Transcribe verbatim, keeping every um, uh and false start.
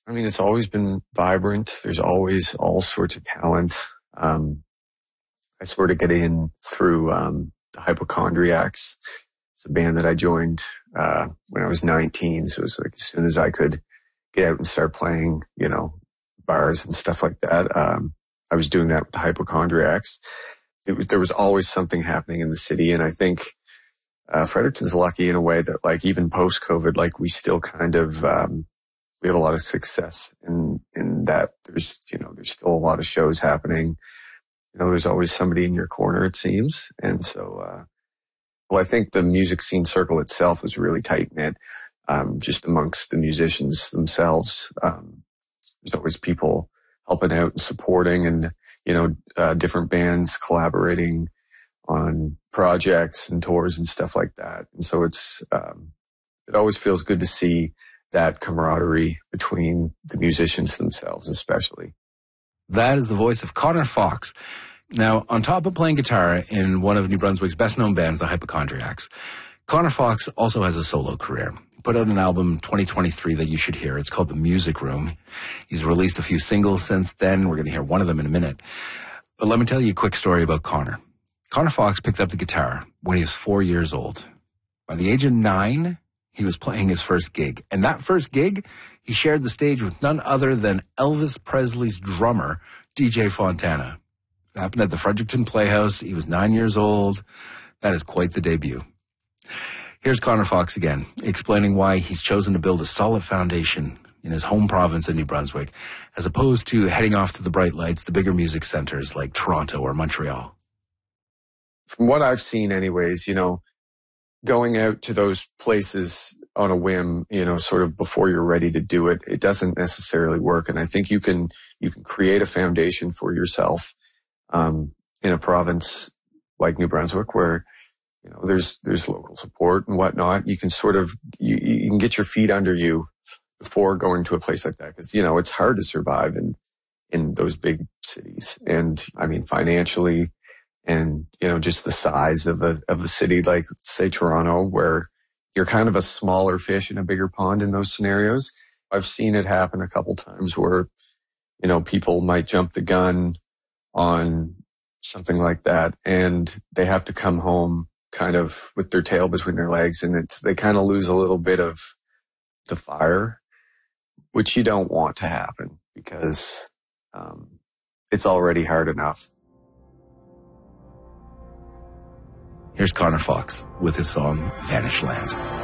I mean, it's always been vibrant. There's always all sorts of talent. Um, I sort of get in through um, the Hypochondriacs. It's a band that I joined uh, when I was nineteen. So it was like as soon as I could get out and start playing, you know, bars and stuff like that. Um, I was doing that with the Hypochondriacs. It was, there was always something happening in the city. And I think uh, Fredericton's lucky in a way that, like, even post-COVID, like, we still kind of, um, we have a lot of success in, in that there's, you know, there's still a lot of shows happening. You know, there's always somebody in your corner, it seems. And so, uh, well, I think the music scene circle itself is really tight-knit, um, just amongst the musicians themselves. Um, there's always people helping out and supporting, and, you know, uh, different bands collaborating on projects and tours and stuff like that. And so it's, um, it always feels good to see that camaraderie between the musicians themselves, especially. That is the voice of Connor Fox. Now, on top of playing guitar in one of New Brunswick's best-known bands, the Hypochondriacs, Connor Fox also has a solo career. He put out an album in twenty twenty-three that you should hear. It's called The Music Room. He's released a few singles since then. We're going to hear one of them in a minute. But let me tell you a quick story about Connor. Connor Fox picked up the guitar when he was four years old. By the age of nine, he was playing his first gig. And that first gig, he shared the stage with none other than Elvis Presley's drummer, D J Fontana. It happened at the Fredericton Playhouse. He was nine years old. That is quite the debut. Here's Connor Fox again, explaining why he's chosen to build a solid foundation in his home province of New Brunswick, as opposed to heading off to the bright lights, the bigger music centers like Toronto or Montreal. From what I've seen anyways, you know, going out to those places on a whim, you know, sort of before you're ready to do it, it doesn't necessarily work. And I think you can, you can create a foundation for yourself, um, in a province like New Brunswick where, you know, there's, there's local support and whatnot. You can sort of, you, you can get your feet under you before going to a place like that. Cause, you know, it's hard to survive in, in those big cities. And I mean, financially, and, you know, just the size of a, of a city like, say, Toronto, where you're kind of a smaller fish in a bigger pond in those scenarios. I've seen it happen a couple times where, you know, people might jump the gun on something like that and they have to come home kind of with their tail between their legs, and it's, they kind of lose a little bit of the fire, which you don't want to happen because, um, it's already hard enough. Here's Connor Fox with his song, Vanished Land.